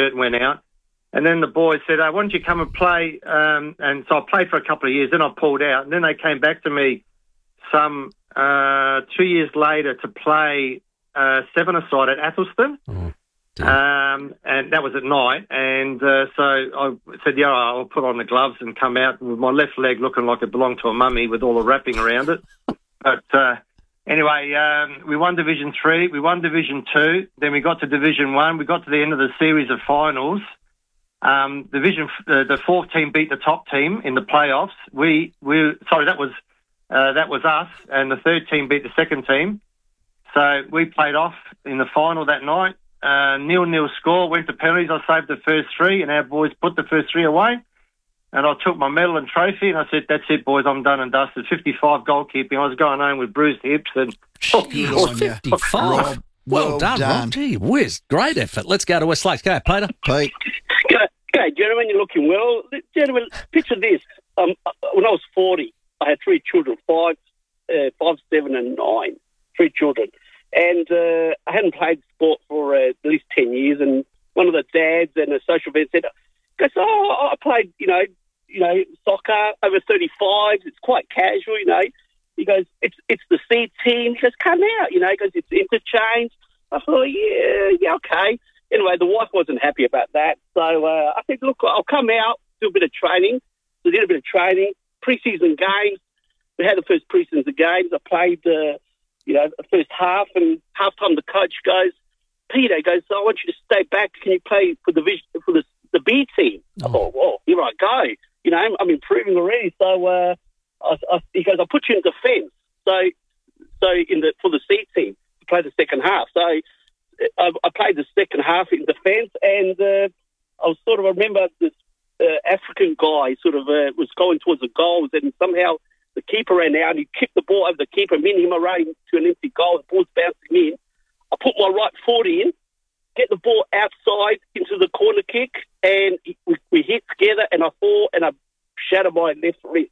shirt and went out. And then the boys said, why don't you come and play? And so I played for a couple of years. Then I pulled out. And then they came back to me some 2 years later to play seven-a-side at Athelston. Oh, and that was at night. And so I said, yeah, I'll put on the gloves and come out with my left leg looking like it belonged to a mummy with all the wrapping around it. But anyway, we won Division 3. We won Division 2. Then we got to Division 1. We got to the end of the series of finals. The fourth team beat the top team in the playoffs. That was us, and the third team beat the second team. So we played off in the final that night. 0-0 score, went to penalties. I saved the first three, and our boys put the first three away. And I took my medal and trophy, and I said, that's it, boys, I'm done and dusted. 55 goalkeeping. I was going home with bruised hips. And 55. Well done, Rob. Gee whiz, great effort. Let's go to West Lakes. Go, Peter. Pete. Okay, gentlemen, you're looking well. Gentlemen, picture this. When I was 40, I had three children, 5, 7 and 9, three children. And I hadn't played sport for at least 10 years. And one of the dads and a social event said, I played, soccer over 35. It's quite casual, He goes, it's the C team. He goes, come out, He goes, it's interchange. I thought, yeah, okay. Anyway, the wife wasn't happy about that. So I said, look, I'll come out, do a bit of training. So I did a bit of training, pre-season games. We had the first pre-season games. I played, the first half, and half-time the coach goes, Peter goes, I want you to stay back. Can you play for the B team? I thought, well, here I go. I'm improving already. So he goes, I'll put you in defence. So for the C team to play the second half. So I played the second half in defence, and I remember this African guy was going towards the goals, and somehow the keeper ran out and he kicked the ball over the keeper, me him around to an empty goal, the ball's bouncing in. I put my right foot in, get the ball outside into the corner kick, and we hit together, and I fall and I shattered my left wrist.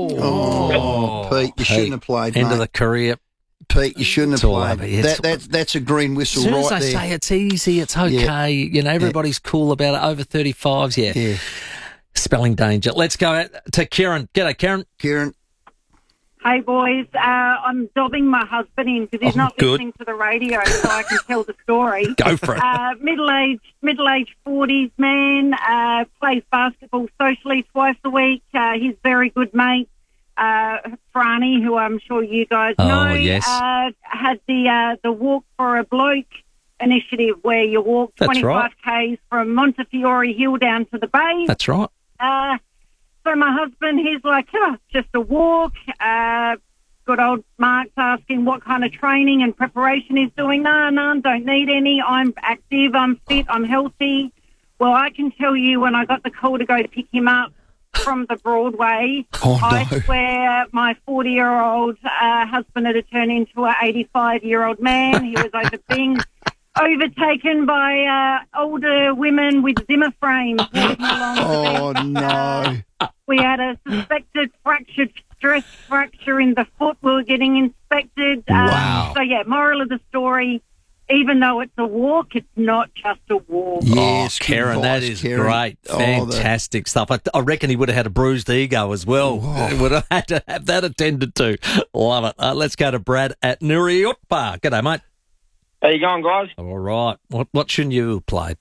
Oh, Pete, you shouldn't have played, End mate. of the career. Pete, you shouldn't have played. That's a green whistle right there. As soon as I say it's easy, it's okay. Everybody's cool about it. Over 35s, yeah. Spelling danger. Let's go to Kieran. G'day, Kieran. Kieran. Hey, boys. I'm dobbing my husband in because he's not listening to the radio, so I can tell the story. Go for it. Middle-aged 40s man, plays basketball socially twice a week. He's very good mate. Franny, who I'm sure you guys know, yes. had the Walk for a Bloke initiative where you walk 25 Ks from Montefiore Hill down to the bay. That's right. So my husband, he's like, just a walk. Good old Mark's asking what kind of training and preparation he's doing. No, don't need any. I'm active, I'm fit, I'm healthy. Well, I can tell you when I got the call to go to pick him up from the Broadway, I swear my 40-year-old husband had turned into an 85-year-old man. He was being overtaken by older women with Zimmer frames walking along the no. We had a suspected stress fracture in the foot. We were getting inspected. Wow. So, moral of the story, even though it's a walk, it's not just a walk. Yes, Karen, that is great. Fantastic stuff. I reckon he would have had a bruised ego as well. He would have had to have that attended to. Love it. Let's go to Brad at Nuriotpa. G'day, mate. How you going, guys? All right. What shouldn't you have played?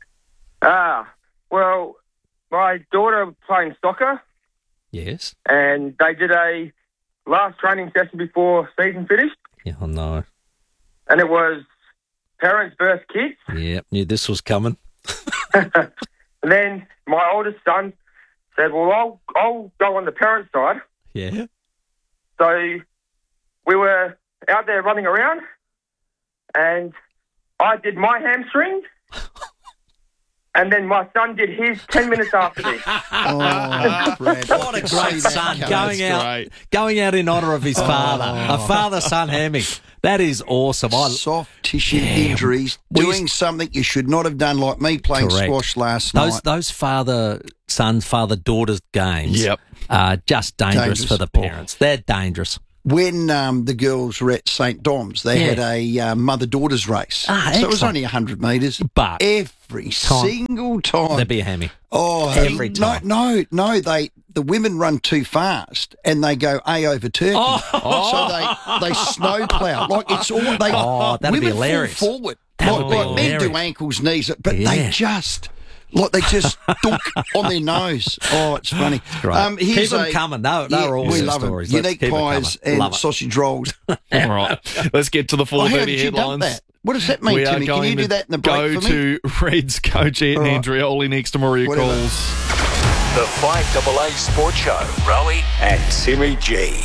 Well, my daughter was playing soccer. Yes. And they did a last training session before season finished. Yeah, I know. And it was parents versus kids. Yeah, knew this was coming. And then my oldest son said, well, I'll go on the parent side. Yeah. So we were out there running around, and I did my hamstring, and then my son did his 10 minutes after me. Brad, what a great son, going out in honour of his father. A father-son hammy. That is awesome. Soft tissue injuries, doing something you should not have done, like me playing squash last night. Those father-son, father-daughter games are just dangerous for the parents. They're dangerous. when the girls were at St. Dom's, they had a mother-daughters race. So it was only 100 metres. But every single time. There'd be a hammy. Oh, every time. No, the women run too fast and they go A over Turkey. So they snowplow. Like it's all that'd women be hilarious. Fall forward. That would be like men hilarious. do ankles, knees, but they just dunk on their nose. Oh, it's funny. Right. Keep them coming. They're awesome we love stories. Them. Unique pies and sausage rolls. All right. Let's get to the 4:30 how did you headlines. dump that? What does that mean, Timmy? Can you do that in the break for me? Go to Reds coach Ed Andrioli next to Maria Whatever. Calls. The 5AA Sports Show. Rowie and Timmy G.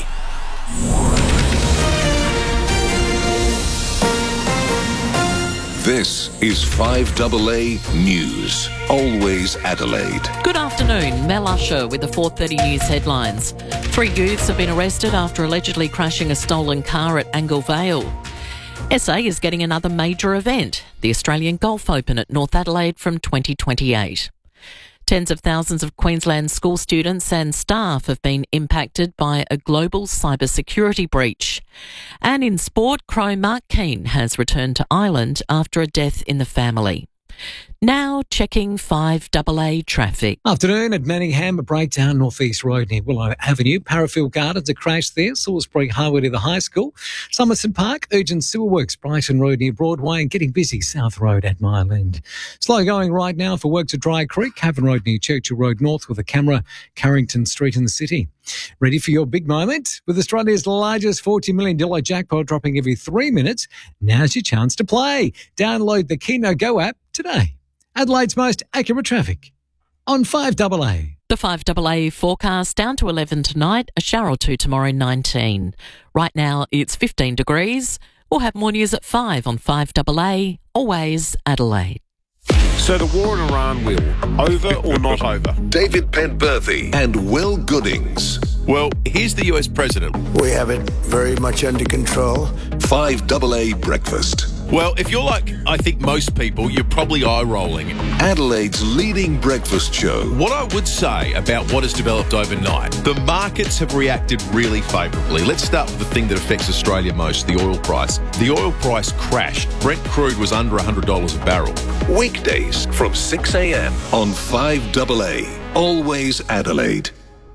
This is 5AA News. Always Adelaide. Good afternoon. Mel Usher with the 4:30 News headlines. 3 youths have been arrested after allegedly crashing a stolen car at Angle Vale. SA is getting another major event, the Australian Golf Open at North Adelaide from 2028. Tens of thousands of Queensland school students and staff have been impacted by a global cybersecurity breach. And in sport, Crow Mark Keane has returned to Ireland after a death in the family. Now checking 5AA traffic. Afternoon at Manningham, a breakdown Northeast Road near Willow Avenue. Parafield Gardens, a crash there. Salisbury Highway to the High School. Somerson Park, urgent sewer works. Brighton Road near Broadway and getting busy. South Road at Mile End. Slow going right now for works at Dry Creek. Haven Road near Churchill Road North with a camera. Carrington Street in the city. Ready for your big moment? With Australia's largest $40 million jackpot dropping every 3 minutes, now's your chance to play. Download the Keno Go app today. Adelaide's most accurate traffic on 5AA. The 5AA forecast down to 11 tonight, a shower or two tomorrow, 19. Right now it's 15 degrees. We'll have more news at 5 on 5AA, always Adelaide. So the war in Iran, Will, over or not over? David Penberthy and Will Goodings. Well, here's the US president. We have it very much under control. 5AA breakfast. Well, if you're like, I think most people, you're probably eye-rolling. Adelaide's leading breakfast show. What I would say about what has developed overnight, the markets have reacted really favourably. Let's start with the thing that affects Australia most, the oil price. The oil price crashed. Brent crude was under $100 a barrel. Weekdays from 6 a.m. on 5AA. Always Adelaide.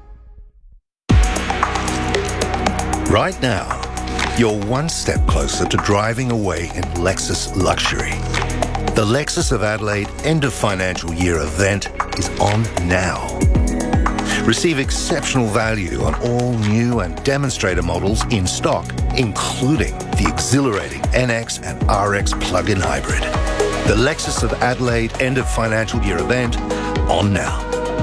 Right now, you're one step closer to driving away in Lexus luxury. The Lexus of Adelaide End of Financial Year event is on now. Receive exceptional value on all new and demonstrator models in stock, including the exhilarating NX and RX plug-in hybrid. The Lexus of Adelaide End of Financial Year event on now.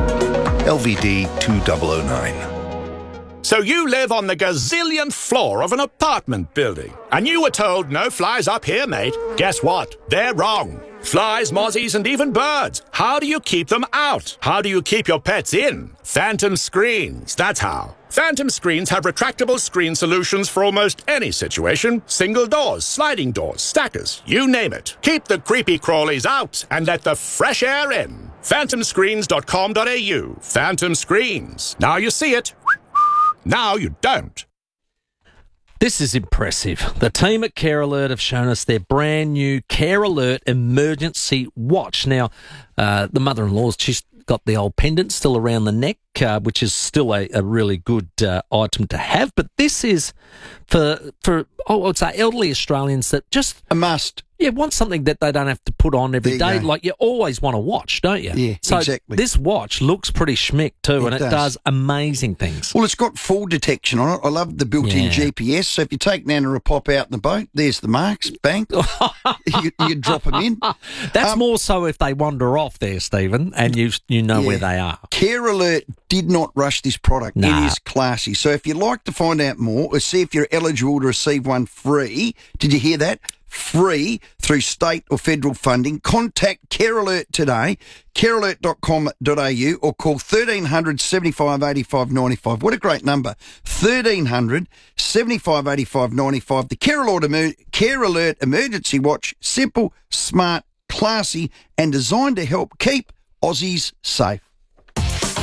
LVD 2009. So you live on the gazillionth floor of an apartment building, and you were told no flies up here, mate. Guess what? They're wrong. Flies, mozzies, and even birds. How do you keep them out? How do you keep your pets in? Phantom Screens, that's how. Phantom Screens have retractable screen solutions for almost any situation. Single doors, sliding doors, stackers, you name it. Keep the creepy crawlies out and let the fresh air in. phantomscreens.com.au. Phantom Screens. Now you see it. Now you don't. This is impressive. The team at Care Alert have shown us their brand new Care Alert emergency watch. Now, the mother-in-law's, she's got the old pendant still around the neck, which is still a really good item to have. But this is for I would say elderly Australians that just a must. Yeah, want something that they don't have to put on every day. Go. Like you always want to watch, don't you? Yeah, so exactly. This watch looks pretty schmick too, and it does amazing things. Well, it's got fall detection on it. I love the built-in GPS. So if you take Nana a pop out in the boat, there's the marks. Bang. you drop them in. That's more so if they wander off there, Stephen, and you know where they are. Care Alert did not rush this product. Nah. It is classy. So if you'd like to find out more or see if you're eligible to receive one free, did you hear that? Free through state or federal funding, contact Care Alert today, carealert.com.au, or call 1300 75 85 95. What a great number. 1300 75 85 95. The Care Alert Emergency Watch. Simple, smart, classy, and designed to help keep Aussies safe.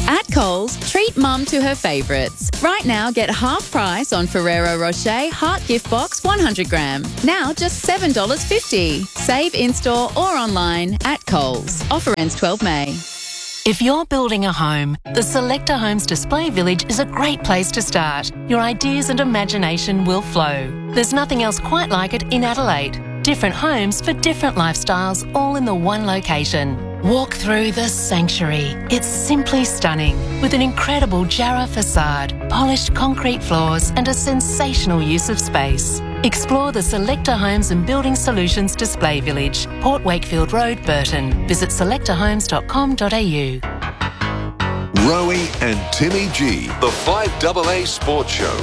At Coles, treat mum to her favourites. Right now, get half price on Ferrero Rocher Heart Gift Box 100 gram. Now just $7.50. Save in-store or online at Coles. Offer ends 12 May. If you're building a home, the Selector Homes Display Village is a great place to start. Your ideas and imagination will flow. There's nothing else quite like it in Adelaide. Different homes for different lifestyles, all in the one location. Walk through the sanctuary. It's simply stunning, with an incredible Jarrah facade, polished concrete floors and a sensational use of space. Explore the Selector Homes and Building Solutions Display Village, Port Wakefield Road, Burton. Visit selectorhomes.com.au. Rowie and Timmy G, the 5AA Sports Show.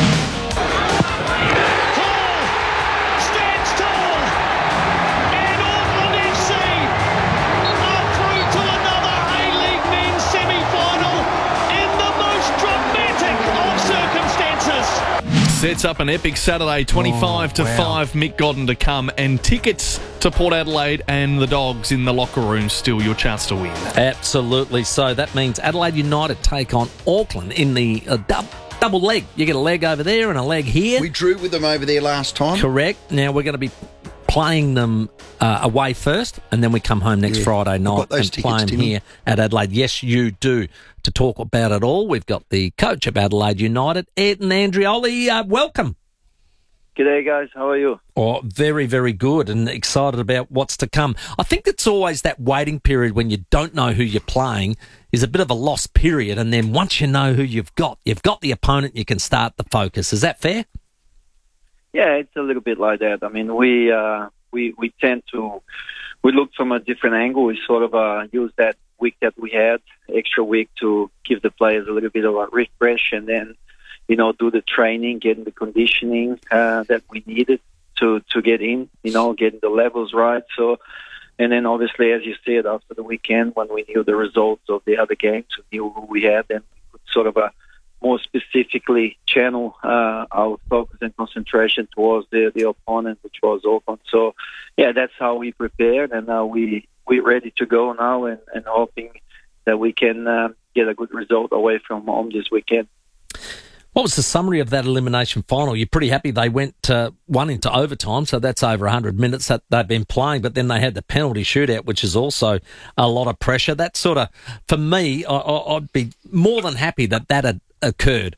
Sets up an epic Saturday, 25 to 5, Mick Godden to come, and tickets to Port Adelaide and the Dogs in the locker room still your chance to win. Absolutely. So that means Adelaide United take on Auckland in the double leg. You get a leg over there and a leg here. We drew with them over there last time. Correct. Now we're going to be playing them away first, and then we come home next Friday night and play them here at Adelaide. Yes, you do. To talk about it all, we've got the coach of Adelaide United, Ayrton Andreoli. Welcome. G'day, guys. How are you? Oh, very, very good, and excited about what's to come. I think it's always that waiting period when you don't know who you're playing is a bit of a lost period, and then once you know who you've got the opponent, you can start the focus. Is that fair? Yeah, it's a little bit like that. I mean, we tend to look from a different angle. We sort of use that week that we had, extra week, to give the players a little bit of a refresh, and then, do the training, getting the conditioning that we needed to get in, getting the levels right. So, and then obviously, as you said, after the weekend, when we knew the results of the other games, we knew who we had, then we could sort of more specifically channel our focus and concentration towards the opponent, which was Auckland. So, yeah, that's how we prepared, and we're ready to go now, and hoping that we can get a good result away from home this weekend. What was the summary of that elimination final? You're pretty happy they went one into overtime, so that's over 100 minutes that they've been playing, but then they had the penalty shootout, which is also a lot of pressure. That sort of, for me, I'd be more than happy that had occurred.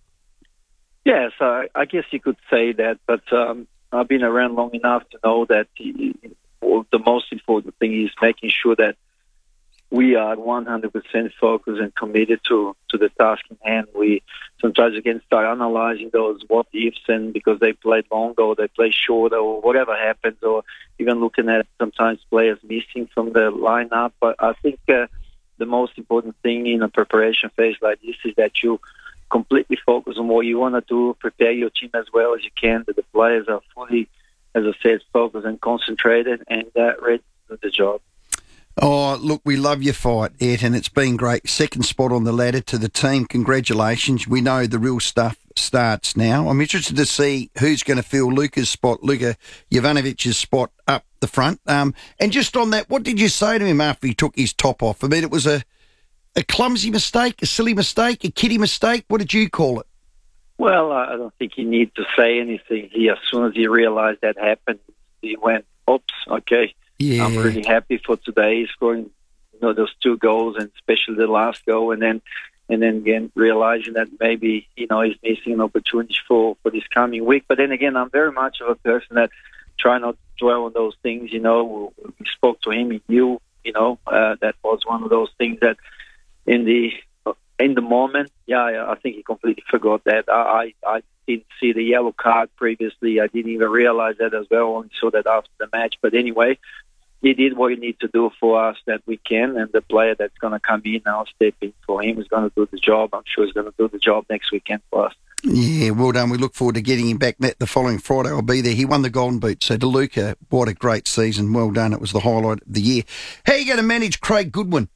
Yeah, so I guess you could say that, but I've been around long enough to know that the most important thing is making sure that we are 100% focused and committed to the task in hand. We sometimes again start analyzing those what ifs, and because they played longer or they play shorter or whatever happens, or even looking at sometimes players missing from the lineup. But I think the most important thing in a preparation phase like this is that you completely focus on what you want to do, prepare your team as well as you can, that the players are fully, as I said, focused and concentrated and ready to do the job. Oh, look, we love your fight, Ayrton. It's been great. Second spot on the ladder to the team. Congratulations. We know the real stuff starts now. I'm interested to see who's going to fill Luka Jovanovic's spot up the front. And just on that, what did you say to him after he took his top off? I mean, it was a clumsy mistake, a silly mistake, a kiddie mistake. What did you call it? Well, I don't think he needs to say anything. As soon as he realised that happened, he went, oops, okay. Yeah. I'm really happy for today, scoring those two goals, and especially the last goal, and then again realizing that maybe he's missing an opportunity for this coming week. But then again, I'm very much of a person that try not to dwell on those things. We spoke to him, he knew, that was one of those things that in the moment, I think he completely forgot that. I didn't see the yellow card previously. I didn't even realize that as well. Only saw that after the match. But anyway, he did what he needs to do for us that we can, and the player that's going to come in now, step in for him, is going to do the job. I'm sure he's going to do the job next weekend for us. Yeah, well done. We look forward to getting him back the following Friday. I'll be there. He won the Golden Boot. So to Luka, what a great season. Well done. It was the highlight of the year. How are you going to manage Craig Goodwin?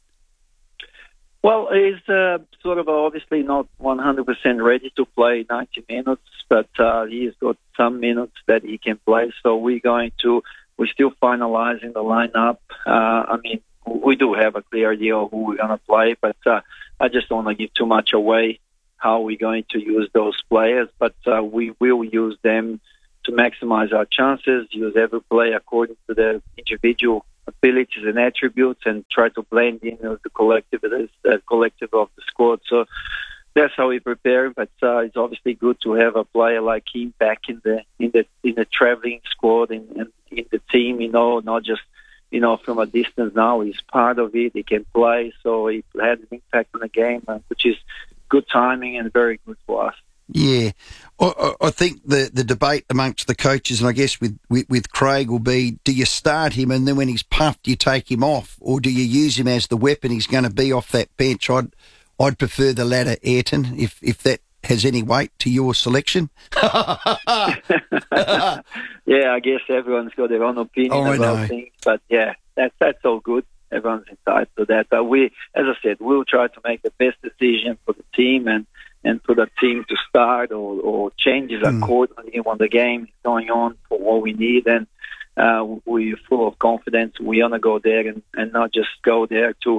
Well, he's sort of obviously not 100% ready to play 90 minutes, but he's got some minutes that he can play. So we're still finalising the lineup. We do have a clear idea of who we're going to play, but I just don't want to give too much away how we're going to use those players, but we will use them to maximize our chances, use every player according to their individual abilities and attributes, and try to blend in the collective of the squad. So that's how we prepare. But it's obviously good to have a player like him back in the traveling squad and in the team. Not just from a distance. Now he's part of it. He can play, so he had an impact on the game, which is good timing and very good for us. Yeah, I think the debate amongst the coaches, and I guess with Craig, will be: do you start him and then when he's puffed, you take him off, or do you use him as the weapon he's going to be off that bench? I'd prefer the latter, Ayrton, if that has any weight to your selection. Yeah, I guess everyone's got their own opinion about things, but yeah, that's all good. Everyone's entitled to that. But we, as I said, we'll try to make the best decision for the team and for the team to start or changes accordingly when the game is going on for what we need. And we're full of confidence. We want to go there and not just go there to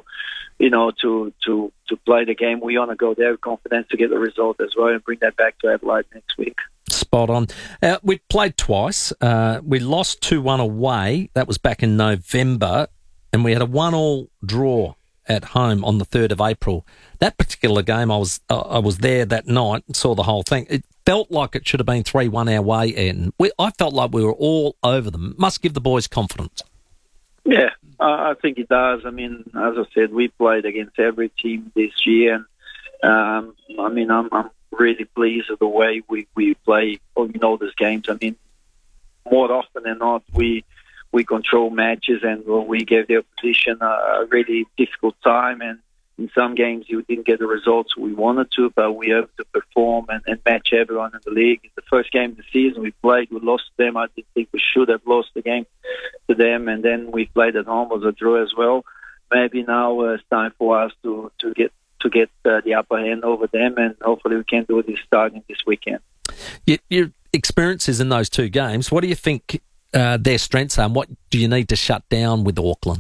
play the game. We want to go there with confidence to get the result as well and bring that back to Adelaide next week. Spot on. We played twice. We lost 2-1 away. That was back in November. And we had a 1-1 draw at home on the 3rd of April. That particular game, I was there that night and saw the whole thing. It felt like it should have been 3-1 our way, and I felt like we were all over them. Must give the boys confidence. Yeah, I think it does. I mean, as I said, we played against every team this year, and I'm really pleased with the way we play these games. I mean, more often than not, we control matches and we gave the opposition a really difficult time, and in some games you didn't get the results we wanted to, but we have to perform and match everyone in the league. In the first game of the season we played, we lost to them. I didn't think we should have lost the game to them, and then we played at home as a draw as well. Maybe now it's time for us to get the upper hand over them, and hopefully we can do this starting this weekend. Your experiences in those two games, what do you think their strengths are, and what do you need to shut down with Auckland?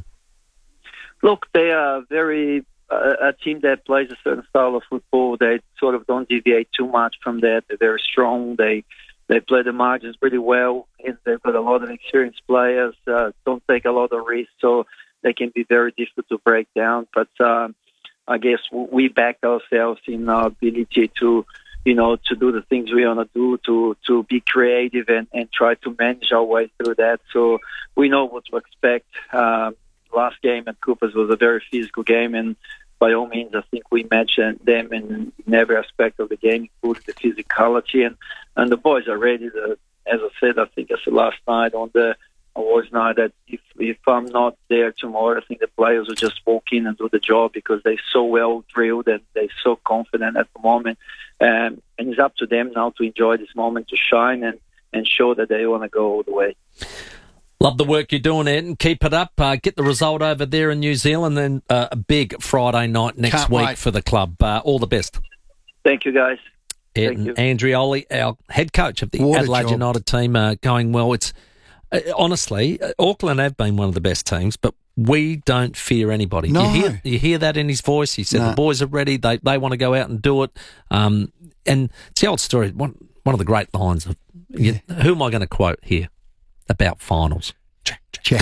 Look, they are a team that plays a certain style of football. They sort of don't deviate too much from that. They're very strong. They play the margins pretty well, and they've got a lot of experienced players. Don't take a lot of risks, so they can be very difficult to break down. But I guess we backed ourselves in our ability to do the things we want to do, to be creative and try to manage our way through that. So we know what to expect. Last game at Coopers was a very physical game, and by all means, I think we matched them in every aspect of the game, including the physicality. And the boys are ready. As I said, I think it's the last night on the awards night, that if I'm not there tomorrow, I think the players will just walk in and do the job because they're so well drilled and they're so confident at the moment. And it's up to them now to enjoy this moment, to shine and show that they want to go all the way. Love the work you're doing, Ed, and keep it up. Get the result over there in New Zealand, then a big Friday night next week for the club. All the best. Thank you, guys. Ed and Andrioli, our head coach of the Adelaide United team, going well. It's honestly, Auckland have been one of the best teams, but we don't fear anybody. No. You hear that in his voice. He said the boys are ready. They want to go out and do it. And it's the old story. One of the great lines of who am I going to quote here about finals? Jack.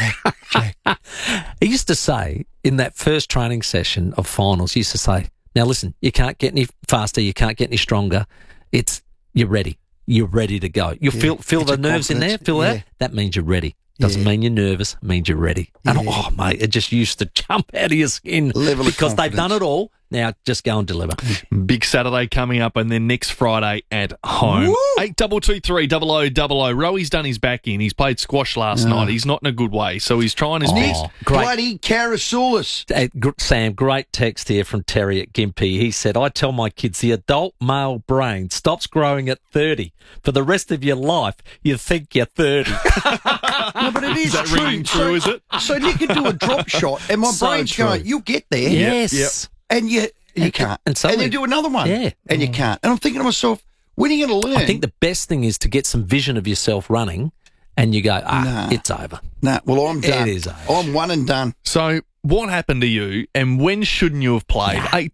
He used to say in that first training session of finals, he used to say, now listen, you can't get any faster, you can't get any stronger. You're ready. You're ready to go. You feel the nerves in there? Feel that? That means you're ready. Doesn't mean you're nervous, it means you're ready. And mate, it just used to jump out of your skin because they've done it all. Now just go and deliver. Big Saturday coming up, and then next Friday at home. 8223 0000. Rowy's done his back in. He's played squash last night. He's not in a good way, so he's trying his best. Bloody Carasaurus. Sam, great text here from Terry at Gympie. He said, I tell my kids the adult male brain stops growing at 30. For the rest of your life, you think you're 30. No, but it is that true. Ringing true, is it? So you can do a drop shot, and my brain's going, you'll get there. Yes. Yep. And you can't. And then do another one. Yeah. And you can't. And I'm thinking to myself, when are you going to learn? I think the best thing is to get some vision of yourself running and you go, it's over. Well, I'm done. It is over. I'm one and done. So what happened to you, and when shouldn't you have played?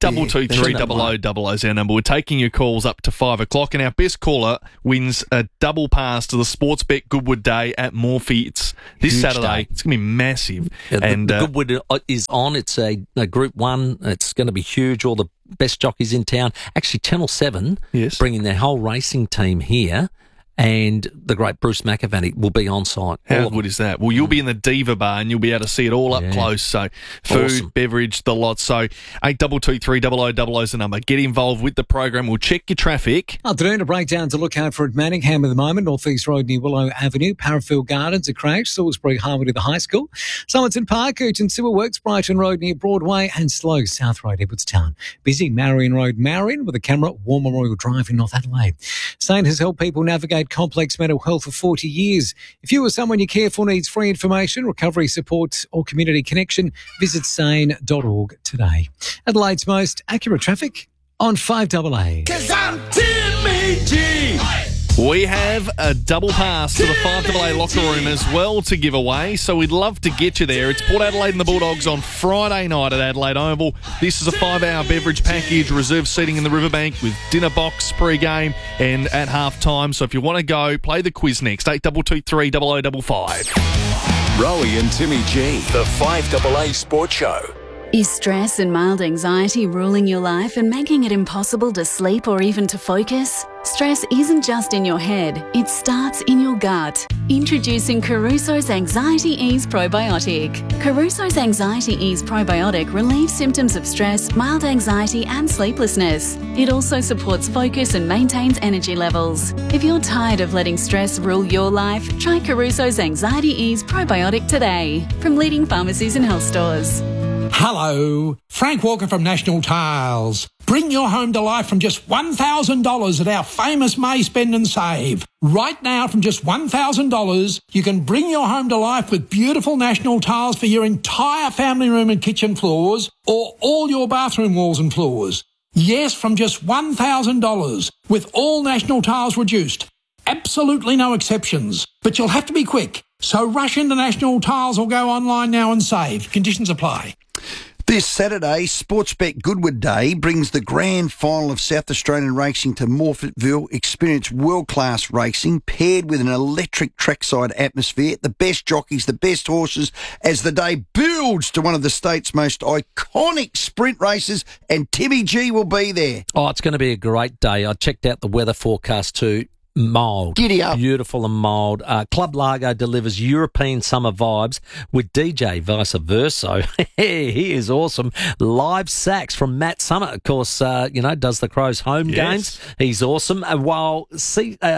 8223 is our number. We're taking your calls up to 5 o'clock, and our best caller wins a double pass to the Sportsbet Goodwood Day at Morphy. It's this Huge Saturday. day. It's going to be massive. And the Goodwood is on. It's a Group 1. It's going to be huge. All the best jockeys in town. Actually, Channel 7 bringing their whole racing team here. And the great Bruce McAvaney will be on site. How good is that? Well, you'll be in the Diva Bar and you'll be able to see it all up close. So food, beverage, the lot. So 8223 is the number. Get involved with the program. We'll check your traffic. Afternoon, a breakdown to look out for at Manningham at the moment. North East Road near Willow Avenue. Parafield Gardens, a crash. Salisbury Harbour to the High School. Somerton Park, Urchin Civil Works, Brighton Road near Broadway, and slow South Road, Edwardstown. Busy Marion Road, Marion, with a camera, War Memorial Drive in North Adelaide. Sane has helped people navigate complex mental health for 40 years. If you or someone you care for needs free information, recovery support or community connection, visit sane.org today. Adelaide's most accurate traffic on 5AA. 'Cause I'm Timmy G. We have a double pass to the 5AA locker room as well to give away, so we'd love to get you there. It's Port Adelaide and the Bulldogs on Friday night at Adelaide Oval. This is a 5-hour beverage package, reserved seating in the Riverbank with dinner box pre-game and at half-time. So if you want to go, play the quiz next, 8223 0055. Rowie and Timmy G, the 5AA Sports Show. Is stress and mild anxiety ruling your life and making it impossible to sleep or even to focus? Stress isn't just in your head, it starts in your gut. Introducing Caruso's Anxiety Ease Probiotic. Caruso's Anxiety Ease Probiotic relieves symptoms of stress, mild anxiety and sleeplessness. It also supports focus and maintains energy levels. If you're tired of letting stress rule your life, try Caruso's Anxiety Ease Probiotic today from leading pharmacies and health stores. Hello, Frank Walker from National Tiles. Bring your home to life from just $1,000 at our famous May Spend and Save. Right now, from just $1,000, you can bring your home to life with beautiful National Tiles for your entire family room and kitchen floors, or all your bathroom walls and floors. Yes, from just $1,000, with all National Tiles reduced. Absolutely no exceptions. But you'll have to be quick. So rush into National Tiles or go online now and save. Conditions apply. This Saturday, Sportsbet Goodwood Day brings the grand final of South Australian racing to Morphettville. Experience world-class racing paired with an electric trackside atmosphere, the best jockeys, the best horses, as the day builds to one of the state's most iconic sprint races, and Timmy G will be there. Oh, it's going to be a great day. I checked out the weather forecast too. Mild. Giddy up. Beautiful and mild. Club Largo delivers European summer vibes with DJ Vice Versa. He is awesome. Live sax from Matt Summer, of course, does the Crows home games. He's awesome. While the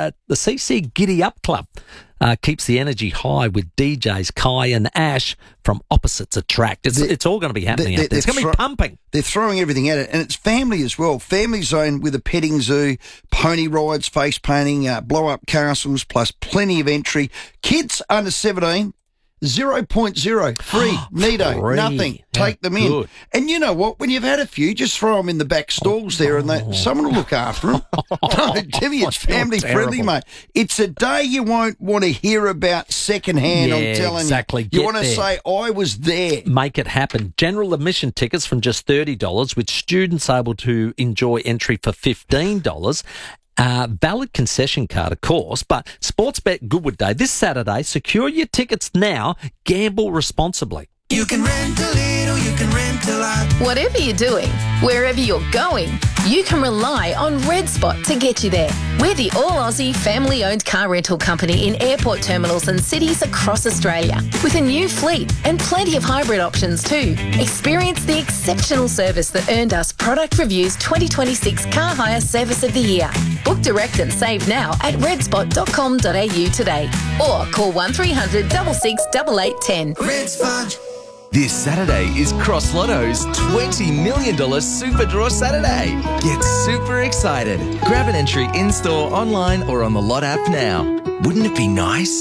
CC Giddy Up Club keeps the energy high with DJs Kai and Ash from Opposites Attract. It's all going to be happening out there. It's going to be pumping. They're throwing everything at it, and it's family as well. Family zone with a petting zoo, pony rides, face painting, blow-up castles, plus plenty of entry. Kids under 17, 0.0, free, neato, nothing. Take them in. Good. And you know what? When you've had a few, just throw them in the back stalls there, and someone will look after them. No, Timmy, it's family friendly, mate. It's a day you won't want to hear about secondhand, I'm telling exactly. you. You want to say, I was there. Make it happen. General admission tickets from just $30, with students able to enjoy entry for $15. Valid concession card, of course, but Sportsbet Goodwood Day this Saturday. Secure your tickets now. Gamble responsibly. You can rent a little, you can rent a lot. Whatever you're doing, wherever you're going, you can rely on Red Spot to get you there. We're the all-Aussie family-owned car rental company in airport terminals and cities across Australia, with a new fleet and plenty of hybrid options too. Experience the exceptional service that earned us Product Review's 2026 Car Hire Service of the Year. Book direct and save now at redspot.com.au today, or call 1300 66 8810. Red Spot. This Saturday is Cross Lotto's $20 million Super Draw Saturday. Get super excited. Grab an entry in-store, online or on the Lot app now. Wouldn't it be nice?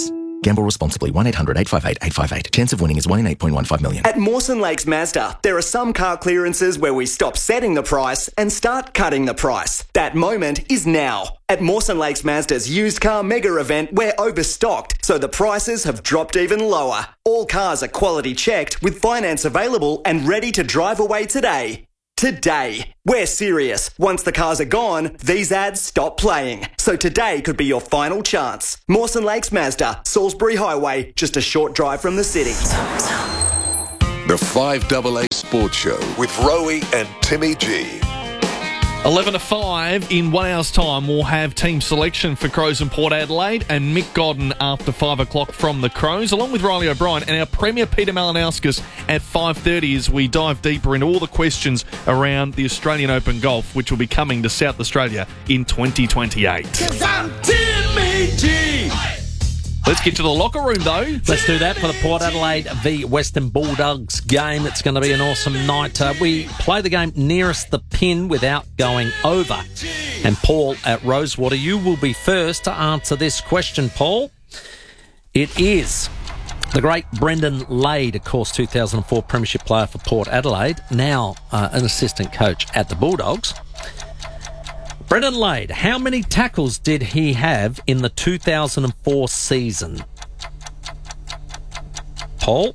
Gamble responsibly. 1-800-858-858. Chance of winning is 1 in 8.15 million. At Mawson Lakes Mazda, there are some car clearances where we stop setting the price and start cutting the price. That moment is now. At Mawson Lakes Mazda's used car mega event, we're overstocked, so the prices have dropped even lower. All cars are quality checked with finance available and ready to drive away today. Today. We're serious. Once the cars are gone, these ads stop playing. So today could be your final chance. Mawson Lakes Mazda, Salisbury Highway, just a short drive from the city. The 5AA Sports Show with Rowie and Timmy G. 11 to 5 in 1 hour's time. We'll have team selection for Crows and Port Adelaide and Mick Godden after 5 o'clock from the Crows, along with Riley O'Brien and our Premier Peter Malinauskas at 5:30 as we dive deeper into all the questions around the Australian Open Golf, which will be coming to South Australia in 2028. 'Cause I'm Timmy G. Let's get to the locker room, though. Let's do that for the Port Adelaide v Western Bulldogs game. It's going to be an awesome night. We play the game nearest the pin without going over. And Paul at Rosewater, you will be first to answer this question, Paul. It is the great Brendan Lade, of course, 2004 Premiership player for Port Adelaide, now an assistant coach at the Bulldogs. Brendan Lade, how many tackles did he have in the 2004 season? Paul?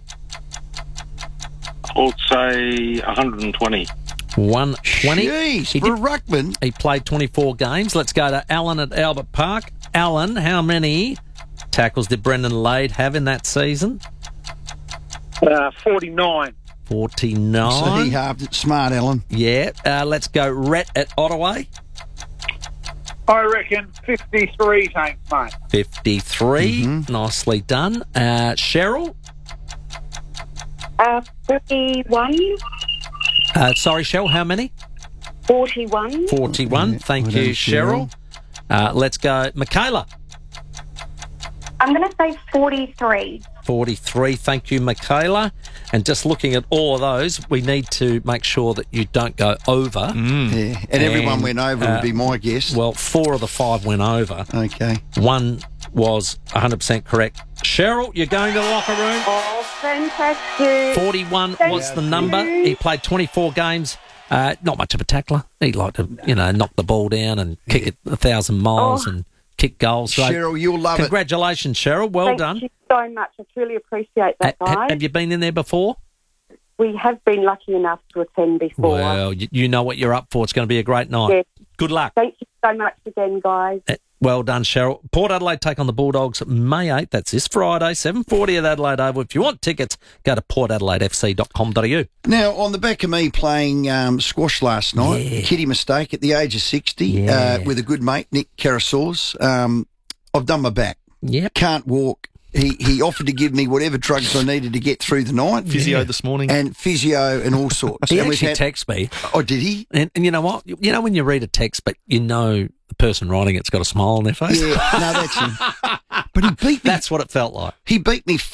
I'll say 120. 120. Jeez, for a ruckman. He played 24 games. Let's go to Alan at Albert Park. Alan, how many tackles did Brendan Lade have in that season? 49. 49. So he halved it. Smart, Alan. Yeah. Let's go Rhett at Ottawa. I reckon 53, thanks, mate. 53. Nicely done. Cheryl? 41. Sorry, Cheryl, how many? 41. 41. Thank you, Cheryl. Let's go Michaela. I'm going to say 43. 43. Thank you, Michaela. And just looking at all of those, we need to make sure that you don't go over. Yeah, and everyone went over would be my guess. Well, 4 of the 5 went over. Okay. 1 was 100% correct. Cheryl, you're going to the locker room. Oh, fantastic. 41 was the number. He played 24 games. Not much of a tackler. He liked to, knock the ball down and kick it 1,000 miles and kick goals. So Cheryl, you'll love it. Congratulations, Cheryl. Well done. Thank you so much. I truly appreciate that, guys. Have you been in there before? We have been lucky enough to attend before. Well, you know what you're up for. It's going to be a great night. Yes. Good luck. Thank you so much again, guys. Well done, Cheryl. Port Adelaide take on the Bulldogs May 8th. That's this Friday, 7:40 at Adelaide Oval. If you want tickets, go to portadelaidefc.com.au. Now, on the back of me playing squash last night, kiddie mistake at the age of 60 with a good mate, Nick Carasaurs, I've done my back. Yep. Can't walk. He offered to give me whatever drugs I needed to get through the night. Physio this morning. And physio and all sorts. He and actually texted me. Oh, did he? And you know what? You know when you read a text, but you know the person writing it's got a smile on their face? Yeah, no, that's him. But he beat me. That's what it felt like. He beat me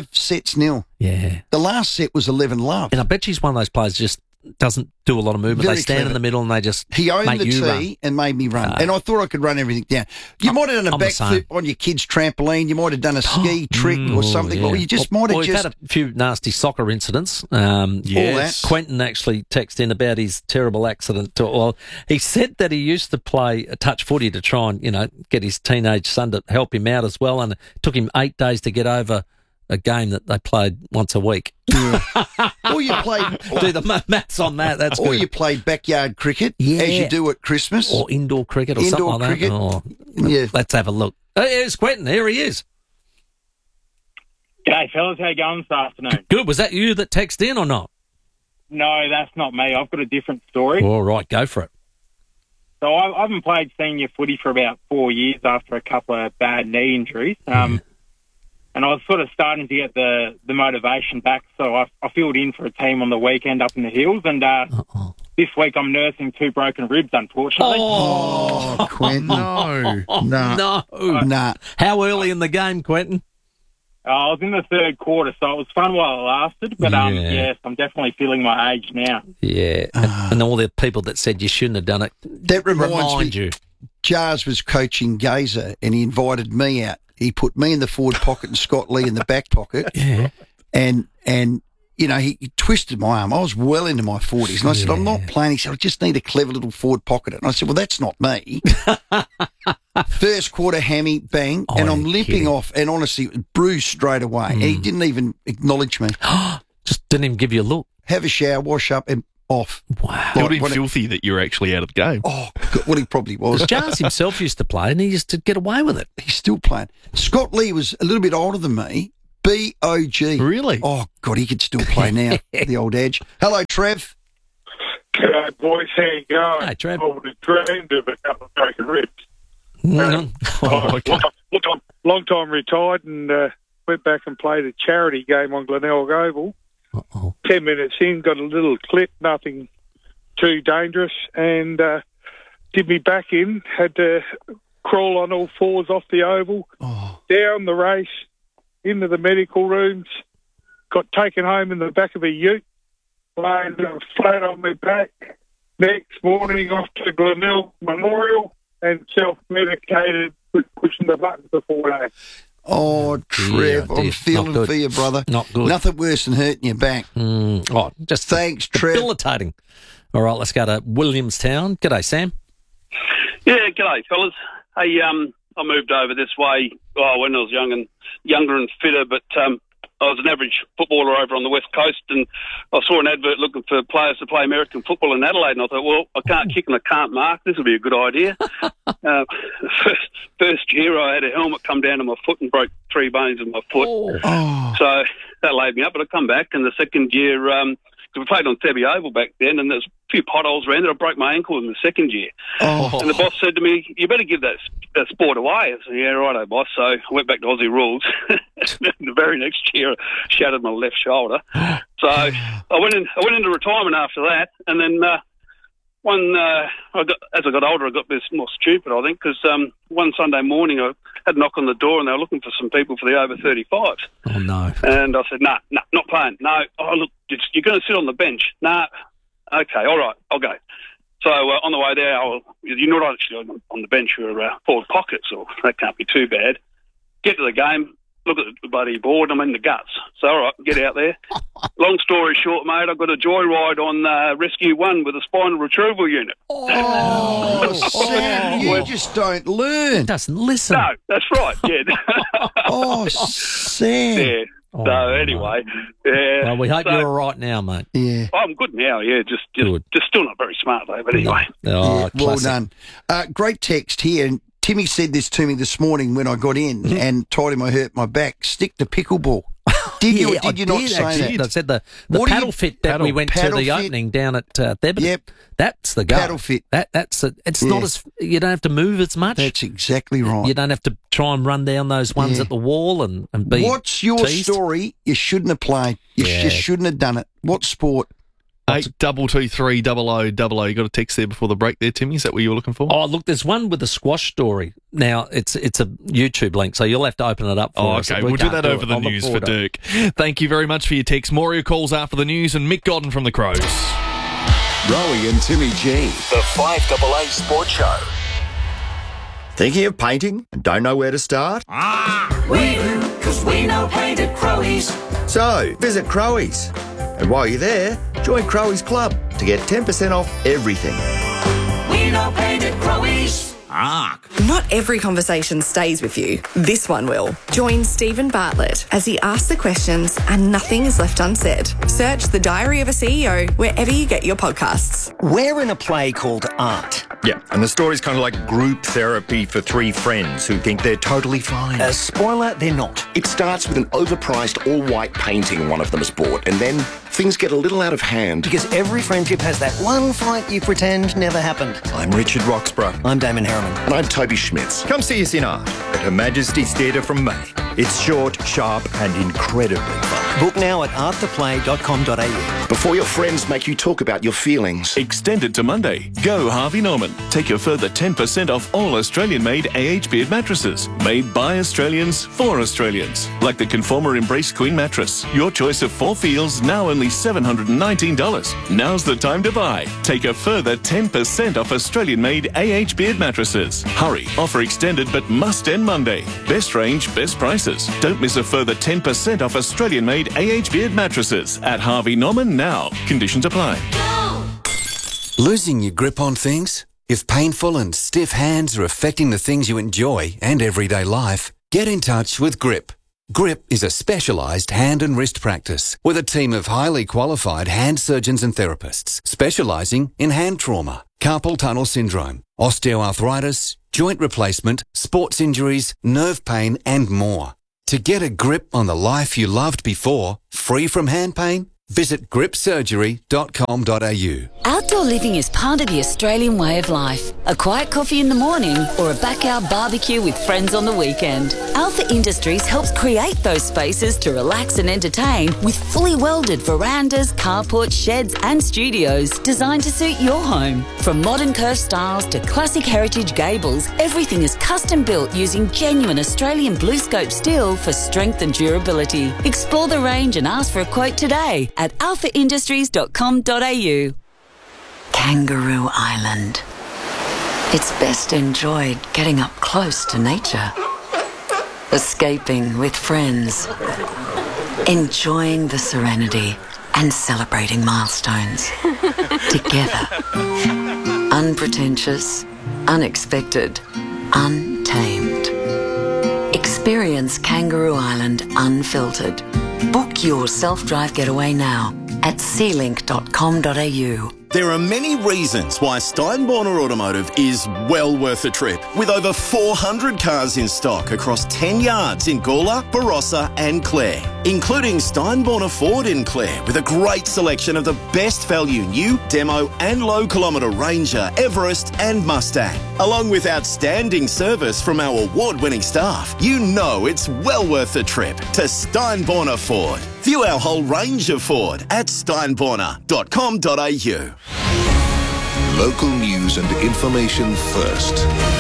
5-0. Yeah. The last set was 11-love. And I bet he's one of those players just doesn't do a lot of movement. Very they stand clever. in the middle and they just He owned make the you tee run. and made me run. And I thought I could run everything down. You might have done a I'm the same. backflip on your kid's trampoline. You might have done a ski trick or something. Yeah. Or you just might have we've just... had a few nasty soccer incidents. Yes. Quentin actually texted in about his terrible accident. Well, he said that he used to play a touch footy to try and, get his teenage son to help him out as well. And it took him 8 days to get over a game that they played once a week. Yeah. Or you played... Do the maths on that. That's Or good. you played backyard cricket, as you do at Christmas. Or indoor cricket or Indoor something like cricket. that. Oh, Yeah. Let's have a look. Here's Quentin. Here he is. G'day, fellas. How you going this afternoon? Good. Was that you that texted in or not? No, that's not me. I've got a different story. All right, go for it. So I haven't played senior footy for about 4 years after a couple of bad knee injuries. And I was sort of starting to get the motivation back, so I filled in for a team on the weekend up in the hills, and this week I'm nursing 2 broken ribs, unfortunately. Oh, Quentin. No. Nah. How early in the game, Quentin? I was in the third quarter, so it was fun while it lasted, but yes, I'm definitely feeling my age now. Yeah, and all the people that said you shouldn't have done it, That reminds remind me. you. Jars was coaching Gazer and he invited me out he put me in the forward pocket and Scott Lee in the back pocket. Yeah. And you know, he twisted my arm. I was well into my 40s. And I said, I'm not playing. He said, I just need a clever little forward pocket. And I said, well, that's not me. First quarter, hammy, bang, and I'm limping off. And honestly, it was bruised straight away. And he didn't even acknowledge me. Just didn't even give you a look. Have a shower, wash up, and off. Wow. It would have been filthy that you're actually out of the game. Oh, God, well, he probably was. Jars himself used to play, and he used to get away with it. He's still playing. Scott Lee was a little bit older than me. B.O.G. Really? Oh, God, he could still play now, the old Edge. Hello, Trev. G'day, boys. How you going? Hey, Trev. I would have dreamed of a couple of broken ribs. Okay. Long time retired and went back and played a charity game on Glenelg Oval. 10 minutes in, got a little clip, nothing too dangerous, and did me back in, had to crawl on all fours off the oval, down the race, into the medical rooms, got taken home in the back of a ute, laying flat on my back. Next morning off to Glenelg Memorial and self-medicated with pushing the button for 4 days. Oh, Trev, I'm feeling for you, brother. Not good. Nothing worse than hurting your back. Just thanks, Trev. Debilitating. All right, let's go to Williamstown. G'day, Sam. Yeah, g'day, fellas. Hey, I moved over this way when I was younger and fitter, but I was an average footballer over on the West Coast, and I saw an advert looking for players to play American football in Adelaide, and I thought, well, I can't kick and I can't mark. This would be a good idea. First year, I had a helmet come down to my foot and broke 3 bones in my foot. So that laid me up, but I come back, and the second year, we played on Thebby Oval back then, and there's a few potholes around it. I broke my ankle in the second year. And the boss said to me, you better give that sport away. I said, yeah, righto, boss. So I went back to Aussie rules. The very next year, I shattered my left shoulder. So I went into retirement after that, and then as I got older, I got a bit more stupid, I think, because one Sunday morning I had a knock on the door and they were looking for some people for the over 35s. Oh, no. And I said, nah, not playing. No, look, you're going to sit on the bench. Nah, okay, all right, I'll go. So on the way there, you're not actually on the bench, you're forward pocket, so that can't be too bad. Get to the game, look at the bloody board, I'm in the guts. So, all right, get out there. Long story short, mate, I got a joyride on Rescue 1 with a spinal retrieval unit. Oh, Sam, you just don't learn. He doesn't listen. No, that's right, yeah. Oh, Sam. Yeah. So, anyway, yeah. Well, we hope you're all right now, mate. Yeah. I'm good now, yeah. Just still not very smart, though, but anyway. Oh, well done. Great text here. And Timmy said this to me this morning when I got in and told him I hurt my back. Stick to pickleball. Did you or did you not say that? I said the paddle fit that we went to the opening down at Theban. Yep. That's the go. Paddle fit. It's not as, you don't have to move as much. That's exactly right. You don't have to try and run down those ones at the wall and be What's your teased. story? You shouldn't have played. You just shouldn't have done it. What sport? 8223 0000. You got a text there before the break there, Timmy. Is that what you were looking for? Oh, look, there's one with a squash story. Now, it's a YouTube link, so you'll have to open it up for us. Okay, we'll do that over the news for Dirk. Thank you very much for your text. Moria calls after the news and Mick Godden from the Crows. Rowie and Timmy G. The 5AA Sports Show. Thinking of painting and don't know where to start? We do, because we know paint at Crowies. So, visit Crowies. And while you're there, join Crowies Club to get 10% off everything. We know paint at Crowies. Not every conversation stays with you. This one will. Join Stephen Bartlett as he asks the questions and nothing is left unsaid. Search The Diary of a CEO wherever you get your podcasts. We're in a play called Art. Yeah, and the story's kind of like group therapy for 3 friends who think they're totally fine. Spoiler, they're not. It starts with an overpriced all-white painting one of them has bought, and then things get a little out of hand. Because every friendship has that one fight you pretend never happened. I'm Richard Roxburgh. I'm Damon Harriman. And I'm Toby Schmitz. Come see us in Art at Her Majesty's Theatre from May. It's short, sharp and incredibly fun. Book now at afterplay.com.au. Before your friends make you talk about your feelings. Extended to Monday. Go Harvey Norman. Take a further 10% off all Australian-made AH Beard mattresses. Made by Australians for Australians. Like the Conformer Embrace Queen mattress. Your choice of 4 feels, now only $719. Now's the time to buy. Take a further 10% off Australian-made AH Beard mattresses. Hurry. Offer extended but must end Monday. Best range, best prices. Don't miss a further 10% off Australian-made AH Beard mattresses at Harvey Norman now. Conditions apply. Losing your grip on things? If painful and stiff hands are affecting the things you enjoy and everyday life, get in touch with GRIP. GRIP is a specialised hand and wrist practice with a team of highly qualified hand surgeons and therapists specialising in hand trauma, carpal tunnel syndrome, osteoarthritis, joint replacement, sports injuries, nerve pain and more. To get a grip on the life you loved before, free from hand pain, visit gripsurgery.com.au. Outdoor living is part of the Australian way of life. A quiet coffee in the morning or a backyard barbecue with friends on the weekend. Alpha Industries helps create those spaces to relax and entertain with fully welded verandas, carports, sheds and studios designed to suit your home. From modern curved styles to classic heritage gables, everything is custom built using genuine Australian BlueScope steel for strength and durability. Explore the range and ask for a quote today at alphaindustries.com.au. Kangaroo Island. It's best enjoyed getting up close to nature, escaping with friends, enjoying the serenity and celebrating milestones together. Unpretentious, unexpected, untamed. Experience Kangaroo Island unfiltered. Book your self-drive getaway now at sealink.com.au. There are many reasons why Steinborner Automotive is well worth a trip. With over 400 cars in stock across 10 yards in Gawler, Barossa and Clare, including Steinborner Ford in Clare with a great selection of the best value new, demo and low kilometre Ranger, Everest and Mustang. Along with outstanding service from our award-winning staff, you know it's well worth a trip to Steinborner Ford. View our whole range of Ford at steinborner.com.au. Local news and information first.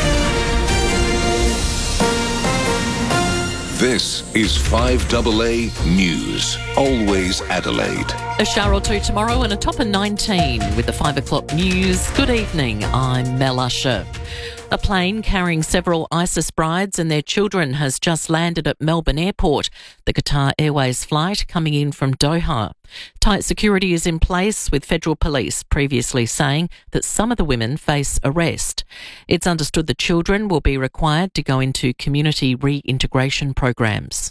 This is 5AA News. Always Adelaide. A shower or two tomorrow and a top of 19 with the 5 o'clock news. Good evening, I'm Mel Usher. A plane carrying several ISIS brides and their children has just landed at Melbourne Airport, the Qatar Airways flight coming in from Doha. Tight security is in place, with federal police previously saying that some of the women face arrest. It's understood the children will be required to go into community reintegration programs.